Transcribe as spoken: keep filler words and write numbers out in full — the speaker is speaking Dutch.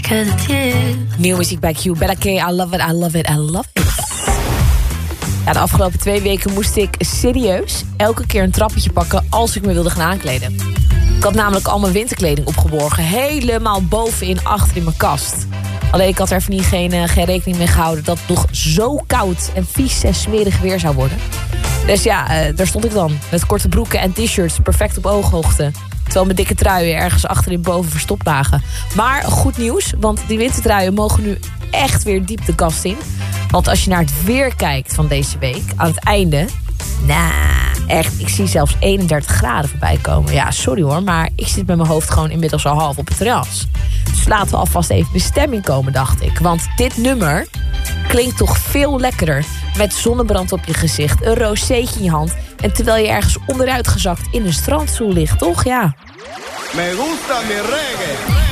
'cause it's you. Nieuwe muziek bij Q. Bella K, I love it, I love it, I love it. Ja, de afgelopen twee weken moest ik serieus elke keer een trappetje pakken als ik me wilde gaan aankleden. Ik had namelijk al mijn winterkleding opgeborgen. Helemaal bovenin, achter in mijn kast. Alleen ik had er even niet geen, uh, geen rekening mee gehouden dat het nog zo koud en vies en smerig weer zou worden. Dus ja, uh, daar stond ik dan. Met korte broeken en t-shirts, perfect op ooghoogte. Terwijl mijn dikke truien ergens achterin boven verstopt lagen. Maar goed nieuws, want die wintertruien mogen nu echt weer diep de kast in. Want als je naar het weer kijkt van deze week, aan het einde... Nou, echt, ik zie zelfs eenendertig graden voorbij komen. Ja, sorry hoor, maar ik zit met mijn hoofd gewoon inmiddels al half op het terras. Dus laten we alvast even bestemming komen, dacht ik. Want dit nummer klinkt toch veel lekkerder. Met zonnebrand op je gezicht, een rozeetje in je hand... en terwijl je ergens onderuit gezakt in een strandstoel ligt, toch? Ja. Me gusta mi reggae.